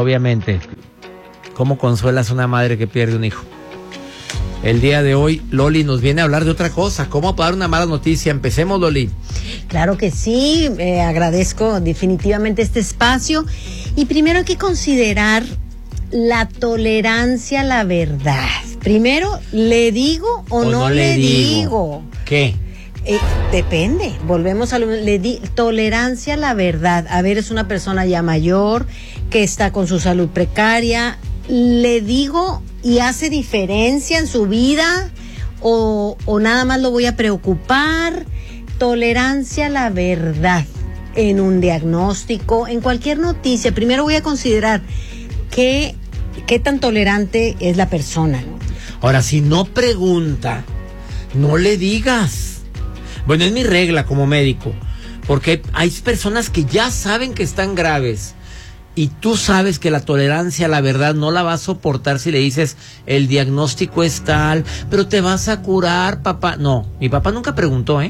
obviamente. ¿Cómo consuelas a una madre que pierde un hijo? El día de hoy, Loli nos viene a hablar de otra cosa. ¿Cómo dar una mala noticia? Empecemos, Loli. Claro que sí, agradezco definitivamente este espacio. Y primero hay que considerar la tolerancia a la verdad. Primero, ¿le digo o no le digo? ¿Qué? Depende, volvemos a tolerancia a la verdad. A ver, es una persona ya mayor que está con su salud precaria. ¿Le digo y hace diferencia en su vida o nada más lo voy a preocupar? Tolerancia a la verdad en un diagnóstico, en cualquier noticia. Primero voy a considerar qué tan tolerante es la persona, ¿no? Ahora, si no pregunta, no le digas. Bueno, es mi regla como médico, porque hay personas que ya saben que están graves y tú sabes que la tolerancia a la verdad no la va a soportar si le dices el diagnóstico es tal, pero te vas a curar, papá. No, mi papá nunca preguntó,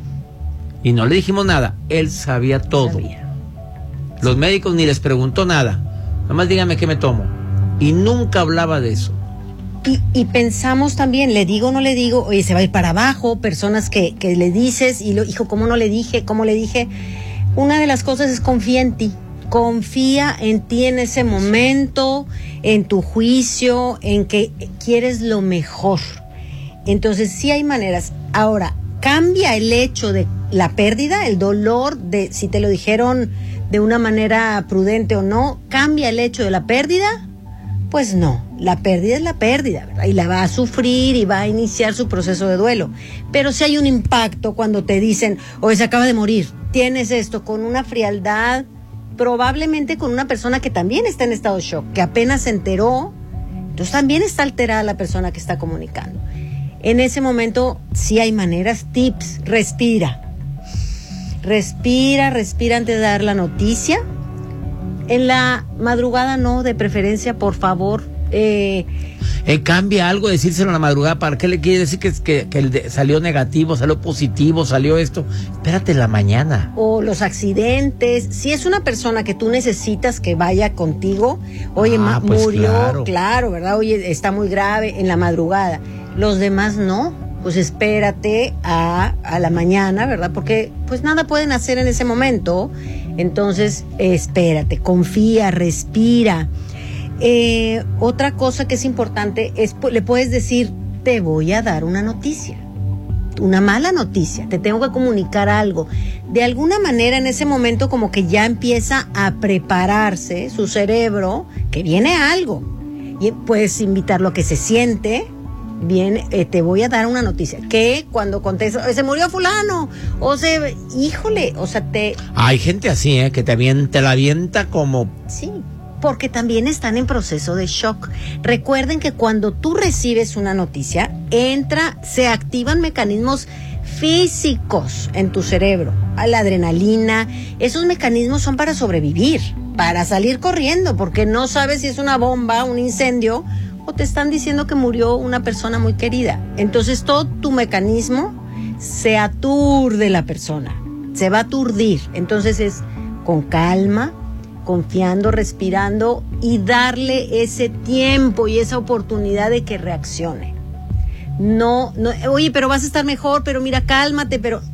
y no le dijimos nada, él sabía todo. Los médicos ni les preguntó nada, nomás dígame qué me tomo, y nunca hablaba de eso. Y pensamos también, ¿le digo o no le digo? Oye, se va a ir para abajo, personas que le dices, hijo, ¿cómo no le dije? ¿Cómo le dije? Una de las cosas es confía en ti. Confía en ti en ese momento, en tu juicio, en que quieres lo mejor. Entonces, sí hay maneras. Ahora, cambia el hecho de la pérdida, el dolor de si te lo dijeron de una manera prudente o no, cambia el hecho de la pérdida. Pues no, la pérdida es la pérdida, ¿verdad? Y la va a sufrir y va a iniciar su proceso de duelo. Pero si hay un impacto cuando te dicen, oye, se acaba de morir, tienes esto, con una frialdad, probablemente con una persona que también está en estado de shock, que apenas se enteró, entonces también está alterada la persona que está comunicando. En ese momento sí hay maneras, tips, respira antes de dar la noticia. En la madrugada no, de preferencia, por favor. Cambia algo, decírselo en la madrugada. ¿Para qué le quiere decir que salió negativo, salió positivo, salió esto? Espérate en la mañana. O los accidentes. Si es una persona que tú necesitas que vaya contigo, oye, pues murió, claro, ¿verdad? Oye, está muy grave, en la madrugada. Los demás no. Pues espérate a la mañana, ¿verdad? Porque pues nada pueden hacer en ese momento. Entonces, espérate, confía, respira. Otra cosa que es importante es, le puedes decir, te voy a dar una noticia, una mala noticia, te tengo que comunicar algo. De alguna manera en ese momento como que ya empieza a prepararse su cerebro, que viene algo. Y puedes invitarlo a que se siente. Bien, te voy a dar una noticia. Que cuando contesta, se murió fulano, híjole, Hay gente así, que te la avienta como... Sí, porque también están en proceso de shock. Recuerden que cuando tú recibes una noticia, se activan mecanismos físicos en tu cerebro, a la adrenalina. Esos mecanismos son para sobrevivir, para salir corriendo, porque no sabes si es una bomba, un incendio, o te están diciendo que murió una persona muy querida. Entonces todo tu mecanismo se aturde la persona, se va a aturdir. Entonces es con calma, confiando, respirando y darle ese tiempo y esa oportunidad de que reaccione. No, oye, pero vas a estar mejor, pero mira, cálmate, pero...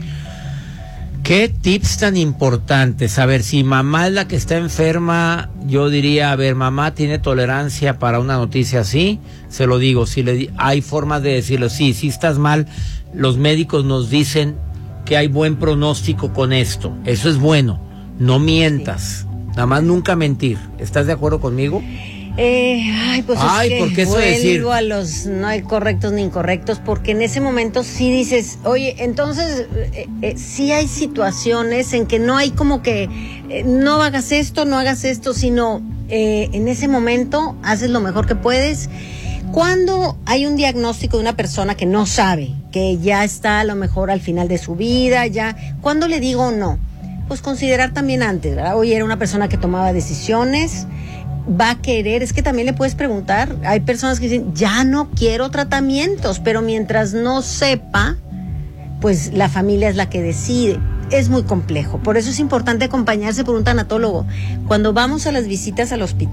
¿Qué tips tan importantes? A ver, si mamá es la que está enferma, yo diría, a ver, mamá tiene tolerancia para una noticia así, se lo digo, hay formas de decirlo, sí estás mal, los médicos nos dicen que hay buen pronóstico con esto, eso es bueno, no mientas, nada más nunca mentir, ¿estás de acuerdo conmigo? Pues porque eso decir a los no hay correctos ni incorrectos, porque en ese momento sí dices, oye, entonces sí hay situaciones en que no hay como que no hagas esto, sino en ese momento haces lo mejor que puedes. Cuando hay un diagnóstico de una persona que no sabe, que ya está a lo mejor al final de su vida, ¿cuándo le digo no? Pues considerar también antes, ¿verdad? Oye, era una persona que tomaba decisiones, va a querer, es que también le puedes preguntar, hay personas que dicen, ya no quiero tratamientos, pero mientras no sepa, pues la familia es la que decide. Es muy complejo, por eso es importante acompañarse por un tanatólogo. Cuando vamos a las visitas al hospital,